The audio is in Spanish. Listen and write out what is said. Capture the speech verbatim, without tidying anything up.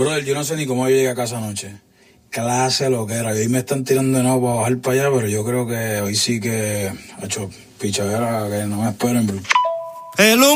Brother, yo no sé ni cómo yo llegué a casa anoche. Clase lo que era. Hoy me están tirando de nuevo para bajar para allá, pero yo creo que hoy sí que, ha hecho pichadera, que no me esperen, bro. El